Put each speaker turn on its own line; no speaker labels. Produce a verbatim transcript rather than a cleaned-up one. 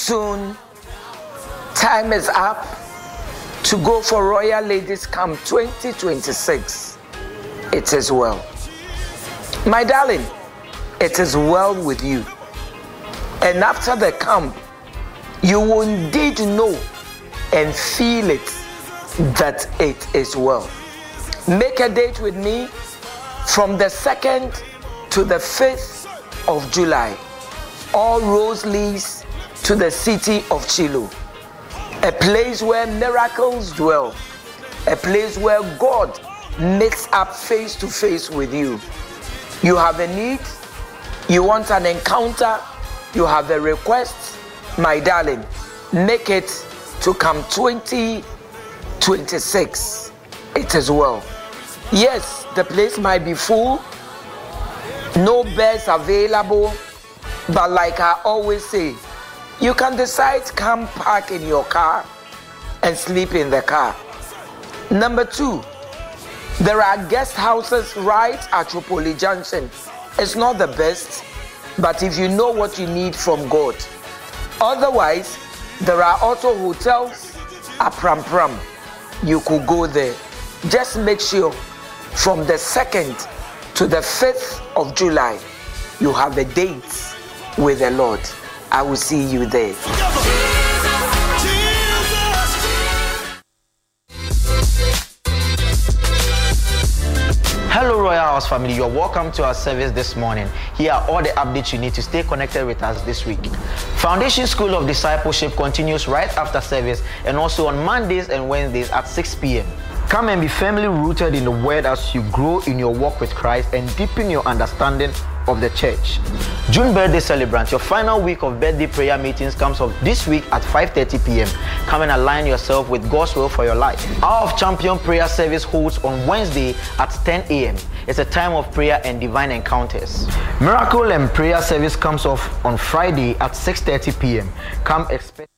Soon, time is up to go for Royal Ladies Camp twenty twenty-six. It is well. My darling, it is well with you. And after the camp, you will indeed know and feel it that it is well. Make a date with me from the second to the fifth of July. All roads leads to the city of Shiloh, a place where miracles dwell, a place where God meets up face to face with you. You have a need, you want an encounter, you have a request, my darling, make it to Camp twenty twenty-six. It is well. Yes, the place might be full, no beds available, but like I always say, you can decide to come park in your car and sleep in the car. Number two, there are guest houses right at Tropoli Junction. It's not the best, but if you know what you need from God. Otherwise, there are also hotels at Pram Pram. You could go there. Just make sure from the second to the fifth of July, you have a date with the Lord. I will see you there.
Hello Royal House family, you're welcome to our service this morning. Here are all the updates you need to stay connected with us this week. Foundation School of Discipleship continues right after service and also on Mondays and Wednesdays at six p.m. Come and be firmly rooted in the word as you grow in your walk with Christ and deepen your understanding of the church. June birthday celebrants, your final week of birthday prayer meetings comes up this week at five thirty p.m. Come and align yourself with God's will for your life. Hour of Champion prayer service holds on Wednesday at ten a.m. It's a time of prayer and divine encounters. Miracle and prayer service comes off on Friday at six thirty p.m. Come expect